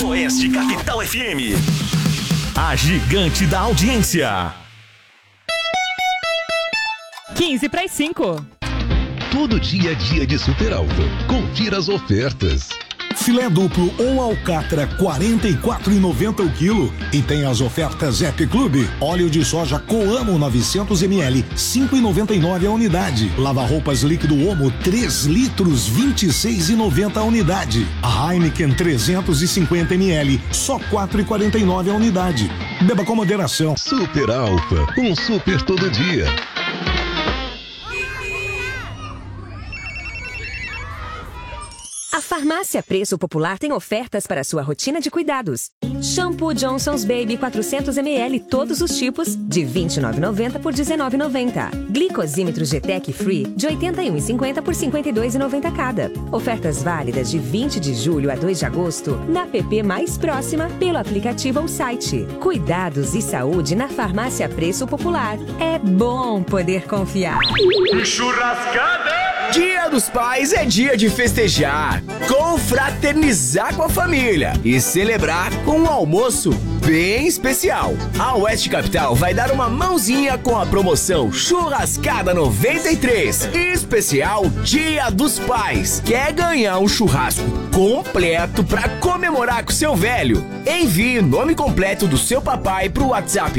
Oeste Capital FM. A gigante da audiência. 4:45. Todo dia é dia de Super Alfa. Confira as ofertas. Filé duplo ou alcatra, R$ 44,90 o quilo. E tem as ofertas App Clube. Óleo de soja Coamo 900 ml, R$ 5,99 a unidade. Lava-roupas líquido Omo, 3 litros, R$ 26,90 a unidade. A Heineken 350 ml, só R$ 4,49 a unidade. Beba com moderação. Super Alfa, um super todo dia. A Farmácia Preço Popular tem ofertas para sua rotina de cuidados. Shampoo Johnson's Baby 400 ml, todos os tipos, de R$ 29,90 por R$ 19,90. Glicosímetro GTEC Free, de R$ 81,50 por R$ 52,90 cada. Ofertas válidas de 20 de julho a 2 de agosto, na PP mais próxima, pelo aplicativo ou site. Cuidados e saúde na Farmácia Preço Popular. É bom poder confiar. Churrascada! Dia dos Pais é dia de festejar, confraternizar com a família e celebrar com um almoço bem especial. A Oeste Capital vai dar uma mãozinha com a promoção Churrascada 93, especial Dia dos Pais. Quer ganhar um churrasco completo para comemorar com seu velho? Envie o nome completo do seu papai pro WhatsApp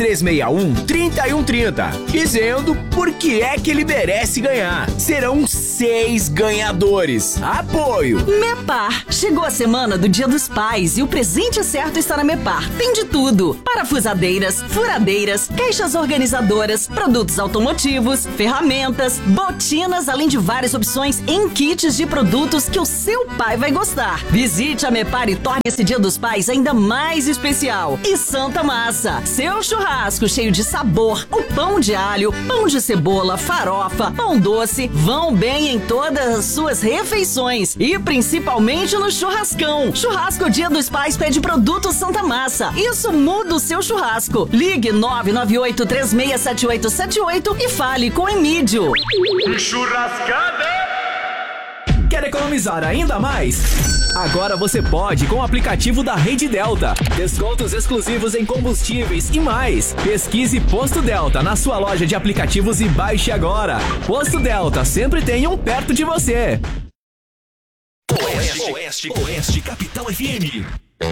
3361-3130, dizendo por que é que ele merece ganhar. Serão 6 ganhadores. Apoio Mepar. Chegou a semana do Dia dos Pais e o presente certo está na Mepar. Tem de tudo: parafusadeiras, furadeiras, caixas organizadoras, produtos automotivos, ferramentas, botinas, além de várias opções em kits de produtos que o seu pai vai gostar. Visite a Mepar e torne esse Dia dos Pais ainda mais especial. E Santa Massa, seu churrasco cheio de sabor, o pão de alho, pão de cebola, farofa, pão doce, vão bem em todas as suas refeições e principalmente no churrascão. Churrasco Dia dos Pais pede produto Santa Massa. Isso muda o seu churrasco. Ligue 998-367878 e fale com Emídio. Churrascada! Quer economizar ainda mais? Agora você pode com o aplicativo da Rede Delta. Descontos exclusivos em combustíveis e mais. Pesquise Posto Delta na sua loja de aplicativos e baixe agora. Posto Delta, sempre tem um perto de você. Oeste Capital FM.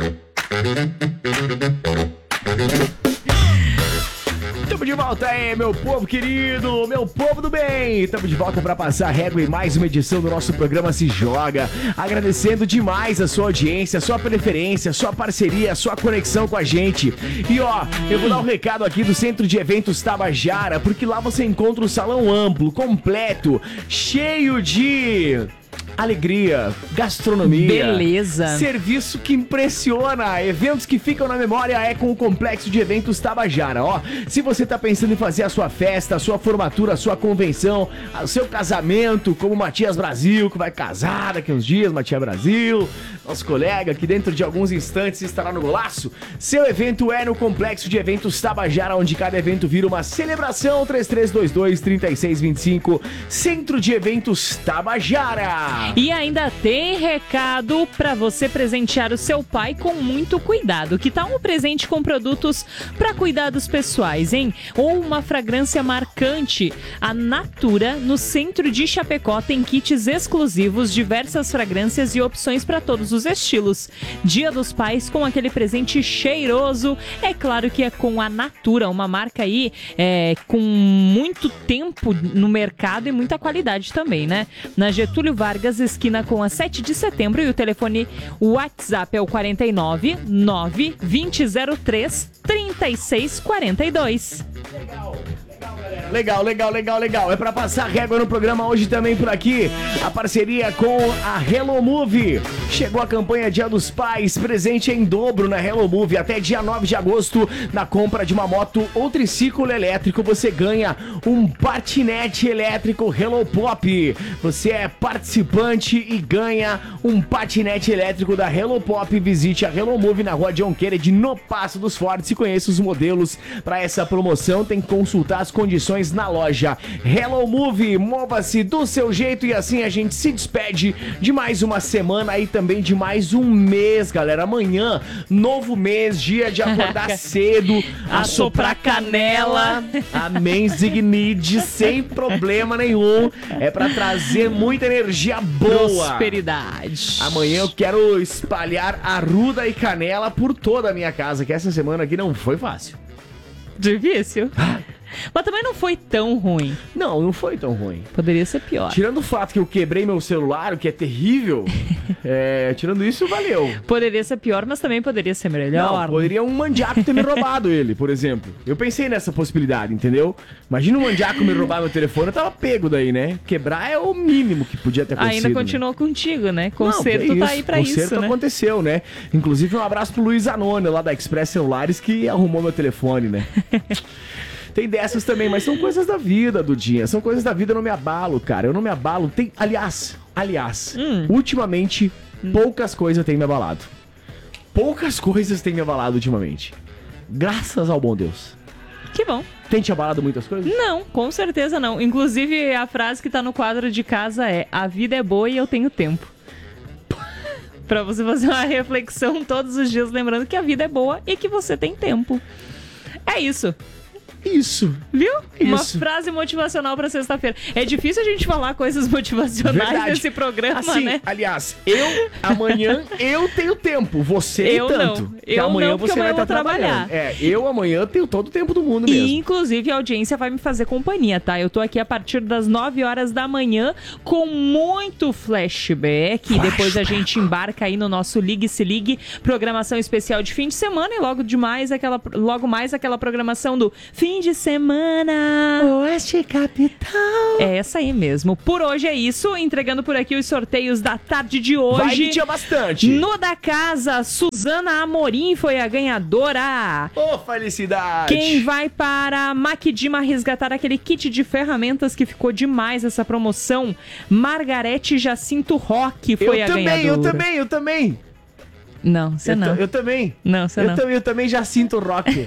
Tamo de volta aí, meu povo querido, meu povo do bem. Tamo de volta pra passar régua em mais uma edição do nosso programa Se Joga. Agradecendo demais a sua audiência, a sua preferência, a sua parceria, a sua conexão com a gente. E ó, eu vou dar um recado aqui do Centro de Eventos Tabajara, porque lá você encontra o salão amplo, completo, cheio de alegria, gastronomia, beleza, serviço que impressiona, eventos que ficam na memória é com o Complexo de Eventos Tabajara, ó. Se você tá pensando em fazer a sua festa, a sua formatura, a sua convenção, o seu casamento, como o Matias Brasil, que vai casar daqui uns dias, Matias Brasil, nosso colega, que dentro de alguns instantes estará no Golaço, seu evento é no Complexo de Eventos Tabajara, onde cada evento vira uma celebração. 3322-3625, Centro de Eventos Tabajara. E ainda tem recado para você presentear o seu pai com muito cuidado. Que tal um presente com produtos para cuidados pessoais, hein? Ou uma fragrância marcante? A Natura, no centro de Chapecó, tem kits exclusivos, diversas fragrâncias e opções para todos os estilos. Dia dos Pais com aquele presente cheiroso. É claro que é com a Natura, uma marca aí com muito tempo no mercado e muita qualidade também, né? Na Getúlio Vargas, esquina com a 7 de setembro, e o telefone WhatsApp é o 49 92003 3642. Legal. É pra passar régua no programa hoje também por aqui. A parceria com a Hello Move. Chegou a campanha Dia dos Pais, presente em dobro na Hello Move. Até dia 9 de agosto, na compra de uma moto ou triciclo elétrico, você ganha um patinete elétrico Hello Pop. Você é participante e ganha um patinete elétrico da Hello Pop. Visite a Hello Move na rua John Kennedy, no Passo dos Fortes, e conheça os modelos para essa promoção. Tem que consultar as condições promoções na loja Hello Move. Mova-se do seu jeito e assim a gente se despede de mais uma semana e também de mais um mês, galera. Amanhã, novo mês, dia de acordar cedo, assoprar canela, amém, Zignide, sem problema nenhum. É pra trazer muita energia boa. Prosperidade. Amanhã eu quero espalhar arruda e canela por toda a minha casa, que essa semana aqui não foi fácil. Difícil. Mas também não foi tão ruim. Não foi tão ruim. Poderia ser pior. Tirando o fato que eu quebrei meu celular, o que é terrível, tirando isso, valeu. Poderia ser pior, mas também poderia ser melhor. Não, poderia um mandiaco ter me roubado ele, por exemplo. Eu pensei nessa possibilidade, entendeu? Imagina um mandiaco me roubar meu telefone, eu tava pego daí, né? Quebrar é o mínimo que podia ter acontecido. Ainda continuou contigo, né? Conserto tá aí pra isso, né? Conserto aconteceu, né? Inclusive, um abraço pro Luiz Anônio, lá da Express Celulares, que arrumou meu telefone, né? Tem dessas também, mas são coisas da vida, Dudinha. São coisas da vida, eu não me abalo, cara. Eu não me abalo. Aliás, ultimamente, poucas coisas têm me abalado. Poucas coisas têm me abalado ultimamente. Graças ao bom Deus. Que bom. Tem te abalado muitas coisas? Não, com certeza não. Inclusive, a frase que tá no quadro de casa é: a vida é boa e eu tenho tempo. Pra você fazer uma reflexão todos os dias, lembrando que a vida é boa e que você tem tempo. É isso. Isso. Viu? Isso. Uma frase motivacional pra sexta-feira. É difícil a gente falar coisas motivacionais nesse programa, assim, né? Aliás, amanhã eu tenho tempo. Você eu tanto. Não. Que amanhã você vai estar trabalhando. Eu amanhã tenho todo o tempo do mundo mesmo. E, inclusive, a audiência vai me fazer companhia, tá? Eu tô aqui a partir das 9 horas da manhã com muito flashback. E depois a gente embarca aí no nosso Ligue Se Ligue, programação especial de fim de semana. E logo mais aquela programação do fim de semana Oeste Capital. É essa aí mesmo. Por hoje é isso, entregando por aqui os sorteios da tarde de hoje. Vai que tinha bastante. No da casa, Suzana Amorim foi a ganhadora. Felicidade. Quem vai para Maquidima resgatar aquele kit de ferramentas que ficou demais essa promoção? Margarete Jacinto Roque foi a ganhadora. Eu também. Não, você não. Eu também. Não, você não. Eu também Jacinto Roque.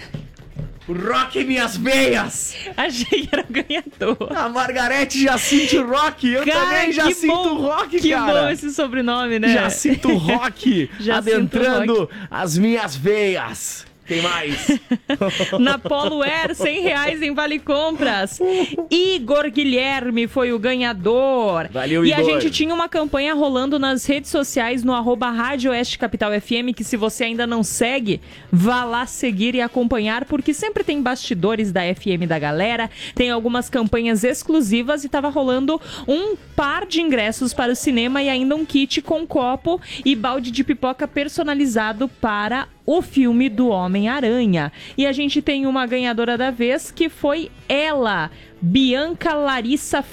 Rock em minhas veias! Achei que era o ganhador. A Margarete Jacinto Roque. Eu também Jacinto Roque, cara. Que bom esse sobrenome, né? Jacinto Roque. Adentrando Roque. as minhas veias. Tem mais. Na Polo Air, R$100 em Vale Compras. Igor Guilherme foi o ganhador. Valeu, Igor. E a gente tinha uma campanha rolando nas redes sociais no @Rádio Oeste Capital FM, que se você ainda não segue, vá lá seguir e acompanhar, porque sempre tem bastidores da FM da galera, tem algumas campanhas exclusivas e tava rolando um par de ingressos para o cinema e ainda um kit com copo e balde de pipoca personalizado para o filme do Homem-Aranha. E a gente tem uma ganhadora da vez, que foi ela, Bianca Larissa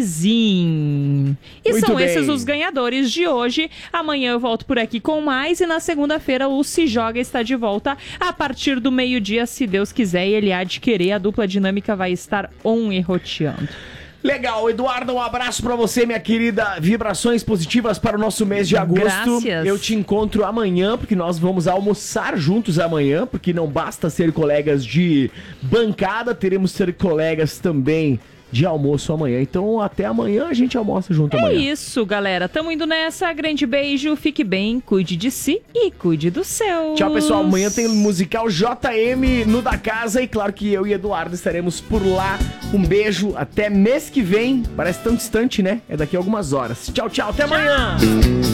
Farezin. E muito são bem. Esses os ganhadores de hoje. Amanhã eu volto por aqui com mais e na segunda-feira o Se Joga está de volta a partir do meio-dia, se Deus quiser, e ele há de querer. A dupla dinâmica vai estar on e roteando. Legal, Eduardo, um abraço pra você, minha querida. Vibrações positivas para o nosso mês de agosto. Graças. Eu te encontro amanhã, porque nós vamos almoçar juntos amanhã, porque não basta ser colegas de bancada, teremos que ser colegas também de almoço amanhã. Então, até amanhã a gente almoça junto amanhã. É isso, galera. Tamo indo nessa. Grande beijo, fique bem, cuide de si e cuide do seu. Tchau, pessoal. Amanhã tem o musical JM no da casa e claro que eu e Eduardo estaremos por lá. Um beijo, até mês que vem. Parece tão distante, né? É daqui a algumas horas. Tchau, tchau. Até amanhã.